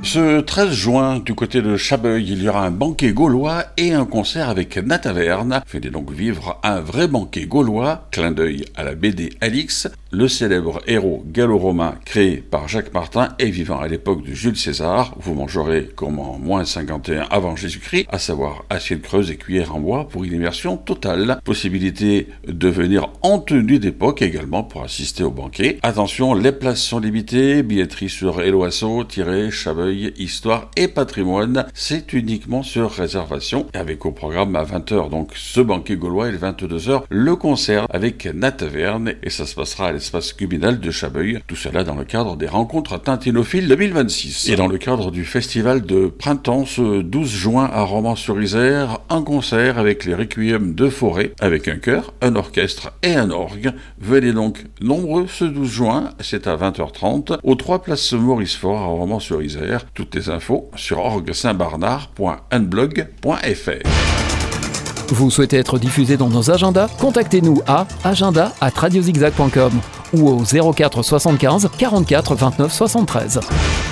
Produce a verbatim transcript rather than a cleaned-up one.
Ce treize juin, du côté de Chabeuil, il y aura un banquet gaulois et un concert avec Nataverne. Faites donc vivre un vrai banquet gaulois, clin d'œil à la B D Alix, le célèbre héros gallo-romain créé par Jacques Martin et vivant à l'époque de Jules César. Vous mangerez comme en moins cinquante et un avant Jésus-Christ, à savoir assiette creuse et cuillère en bois pour une immersion totale. Possibilité de venir en tenue d'époque également pour assister au banquet. Attention, les places sont limitées, billetterie sur Eloasso-Chabeuil Histoire et Patrimoine, c'est uniquement sur réservation, avec au programme à vingt heures donc ce banquet gaulois et à vingt-deux heures le concert avec Nataverne, et ça se passera à l'espace communal de Chabeuil, tout cela dans le cadre des rencontres tintinophiles deux mille vingt-six. Et dans le cadre du festival de printemps ce douze juin à Romans-sur-Isère, un concert avec les Requiem de Forêt, avec un chœur, un orchestre et un orgue. Venez donc nombreux ce douze juin, c'est à vingt heures trente, aux trois places Maurice Faure à Romans-sur-Isère. Toutes les infos sur orgue saint barnard point unblog point f r. Vous souhaitez être diffusé dans nos agendas? Contactez-nous à agenda arobase radiozigzag point com ou au zéro quatre soixante-quinze quarante-quatre vingt-neuf soixante-treize.